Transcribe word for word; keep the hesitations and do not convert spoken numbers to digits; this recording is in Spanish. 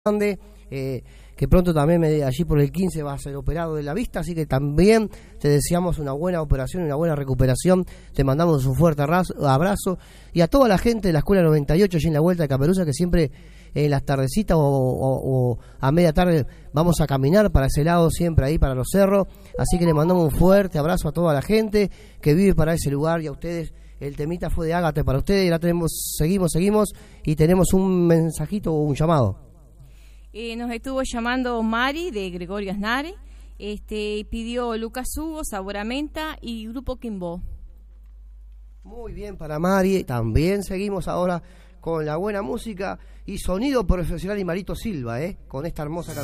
Grande, eh, que pronto también me, allí por el quince va a ser operado de la vista, así que también te deseamos una buena operación, una buena recuperación, te mandamos un fuerte abrazo, y a toda la gente de la Escuela noventa y ocho allí en la Vuelta de Caperuza, que siempre en las tardecitas o, o, o a media tarde vamos a caminar para ese lado, siempre ahí para los cerros, así que le mandamos un fuerte abrazo a toda la gente que vive para ese lugar, y a ustedes. El temita fue de Ágate para ustedes, y ahora tenemos, seguimos, seguimos, y tenemos un mensajito o un llamado. Eh, nos estuvo llamando Mari de Gregorio Aznare, este, pidió Lucas Hugo, Sabor a Menta y Grupo Quimbó. Muy bien para Mari, también seguimos ahora con la buena música y sonido profesional y Marito Silva, ¿eh? Con esta hermosa canción.